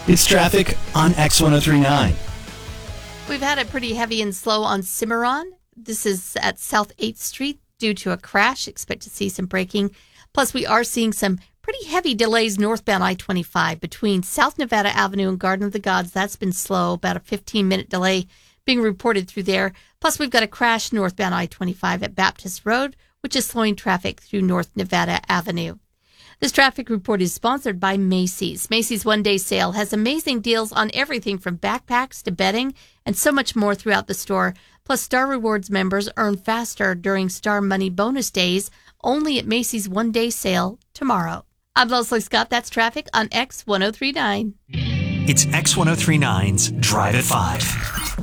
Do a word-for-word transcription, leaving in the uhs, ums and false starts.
It's traffic on X ten thirty-nine. We've had it pretty heavy and slow on Cimarron. This is at South eighth Street due to a crash. Expect to see some braking. Plus, we are seeing some pretty heavy delays northbound I twenty-five between South Nevada Avenue and Garden of the Gods. That's been slow, about a fifteen-minute delay being reported through there. Plus, we've got a crash northbound I twenty-five at Baptist Road, which is slowing traffic through North Nevada Avenue. This traffic report is sponsored by Macy's. Macy's one-day sale has amazing deals on everything from backpacks to bedding and so much more throughout the store. Plus, Star Rewards members earn faster during Star Money bonus days only at Macy's one-day sale tomorrow. I'm Leslie Scott. That's traffic on X ten thirty-nine. It's X ten thirty-nine's Drive at five.